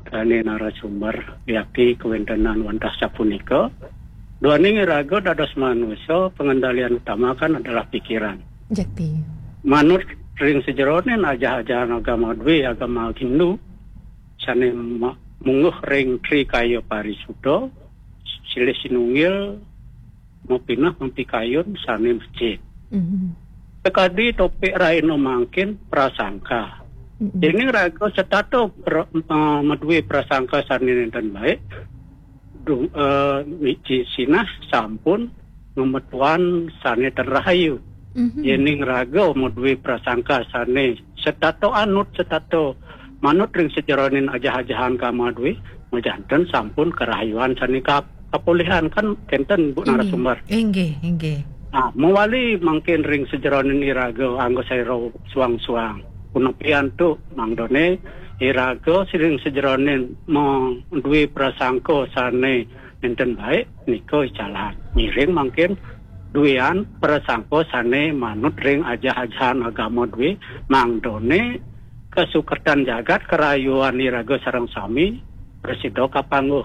kani narasumber yakti kewentenan wantah sapunika. Duaning iraga dados manusia pengendalian utama kan adalah pikiran. Jakti. Manut ring sejeronen aja-ajahan agama dwi agama Hindu sane munguh ring tri kayo parisudo silih sinunggil mopinah mempikayun sane masjid. Tekadi topik raino mangkin prasangka. Ini raga setato madui prasangka sane dan baik. Miji sinah sampun memetuan sane terrahayu. Yening raga madui prasangka sane setato anut setato manut ring sejeronin aja-ajahan kamadui majanten sampun kerahayuan sane kapulihan kan kenten Bu narasumber. Inggih. Nah, mewali mungkin ring sejeronin iraga anggo sairo suang-suang. Kunopian tu mangdone iraga siring sejeronin duwe prasangka sane enten baik niko jalan. Miring mungkin duwean prasangka sane manut ring aja-ajahan agama duwe mangdone kesukertan jagat kerayuan iraga sareng sami presido kapangguh.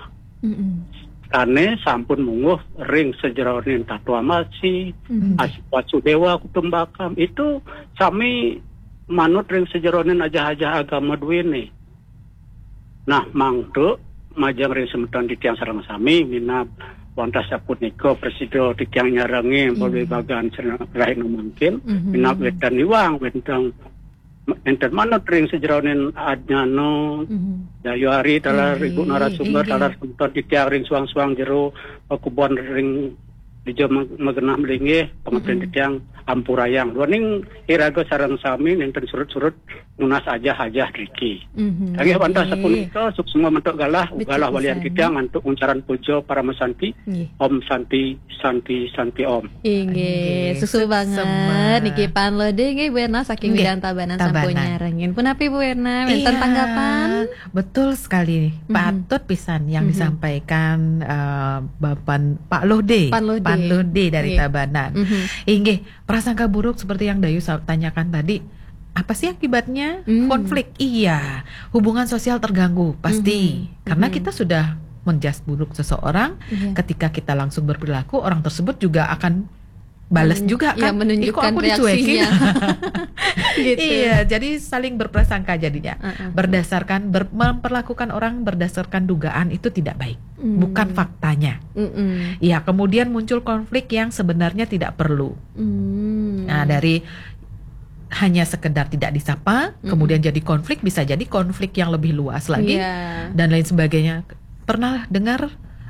Kane sampun munguh ring sejeronin tatua masi Wasudewa kutumbakam itu sami manut ring sejeronin aja-aja agama duwene. Nah mangdo majang ring semeton di tiang sareng sami minap wantah sapunika presido di tiang nyarangi boleh bagan rahin mungkin minap wedan iwang wedang enten manut ring sejeronin adnyano dayu hari talar ibu narasumber talar semeton di tiang ring suang-suang jero kubon ring di jam magenah melinggih pengapian di tiang ampurayang. Duaning iraga sareng sami nenten surut-surut nunas aja-aja driki. Kami bantah sapunika suk semua mentok galah walian kita ngantuk uncaran pujo para mesanti. Om santi om. Inggih, susu banget niki panlode nggih Bu Erna saking bidang tabanan sampunya rengin. Punapa Bu Erna wonten tanggapan? Betul sekali. Patut pisan yang disampaikan Bapak Pak Lode. Panlode dari Tabanan. Inggih, prasangka buruk seperti yang Dayu tanyakan tadi. Apa sih akibatnya? Konflik. Iya, hubungan sosial terganggu pasti. Karena kita sudah menjas buruk seseorang, ketika kita langsung berperilaku, orang tersebut juga akan balas juga kan, menunjukkan aku dicuekin. Gitu. Iya, jadi saling berprasangka jadinya. Berdasarkan memperlakukan orang berdasarkan dugaan itu tidak baik, bukan faktanya. Iya, kemudian muncul konflik yang sebenarnya tidak perlu. Nah, dari hanya sekedar tidak disapa, kemudian jadi konflik, bisa jadi konflik yang lebih luas lagi dan lain sebagainya. Pernah dengar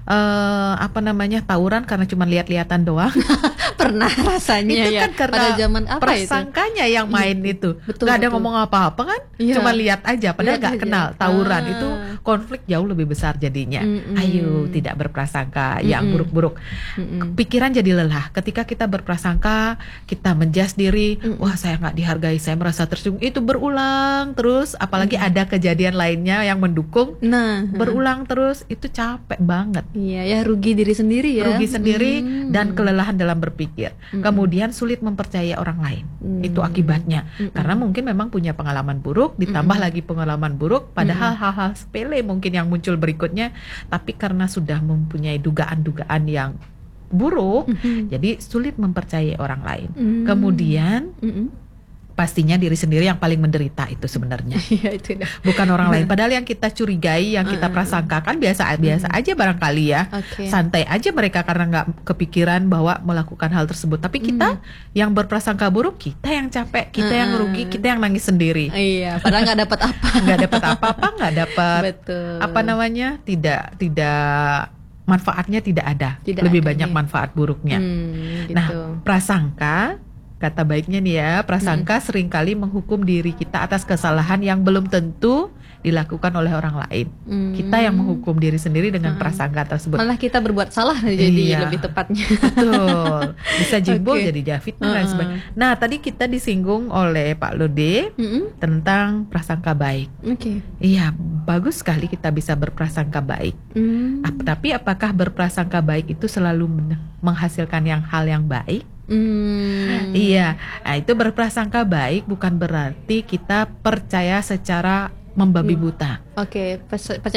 tawuran karena cuma lihat-lihatan doang? Pernah rasanya itu ya. Kan karena pada zaman apa persangkanya yang main itu. Gak ada ngomong apa-apa kan? Cuma lihat aja padahal gak kenal. Tawuran itu konflik jauh lebih besar jadinya. Ayo tidak berprasangka yang buruk-buruk. Pikiran jadi lelah. Ketika kita berprasangka, kita menjas diri, wah saya gak dihargai, saya merasa tersinggung. Itu berulang terus, apalagi ada kejadian lainnya yang mendukung. Berulang terus, itu capek banget. Iya ya, rugi diri sendiri ya. Rugi sendiri dan kelelahan dalam berpikir. Kemudian sulit mempercayai orang lain. Itu akibatnya. Karena mungkin memang punya pengalaman buruk, ditambah lagi pengalaman buruk, padahal hal-hal sepele mungkin yang muncul berikutnya, tapi karena sudah mempunyai dugaan-dugaan yang buruk, jadi sulit mempercayai orang lain. Kemudian pastinya diri sendiri yang paling menderita itu sebenarnya. Bukan orang lain. Padahal yang kita curigai, yang kita prasangkakan biasa aja barangkali ya. Santai aja mereka karena nggak kepikiran bahwa melakukan hal tersebut. Tapi kita yang berprasangka buruk, kita yang capek, kita yang rugi, kita yang nangis sendiri. Iya, padahal nggak dapat apa. Nggak dapat apa-apa, nggak dapat tidak manfaatnya tidak ada. Lebih banyak manfaat buruknya. Gitu. Nah, prasangka kata baiknya nih ya, prasangka seringkali menghukum diri kita atas kesalahan yang belum tentu dilakukan oleh orang lain. Kita yang menghukum diri sendiri dengan prasangka tersebut. Malah kita berbuat salah jadi lebih tepatnya. Betul. Bisa jimbol jadi fitnah dan sebagainya. Nah, tadi kita disinggung oleh Pak Lode tentang prasangka baik. Iya, bagus sekali kita bisa berprasangka baik. Tapi apakah berprasangka baik itu selalu menghasilkan hal yang baik? Iya, nah itu berprasangka baik bukan berarti kita percaya secara membabi buta. Percaya